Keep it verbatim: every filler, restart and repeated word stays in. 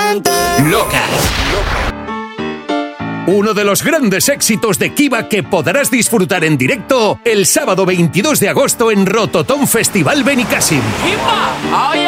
Locas. Uno de los grandes éxitos de Kiva que podrás disfrutar en directo el sábado veintidós de agosto en Rototom Festival Benicàssim.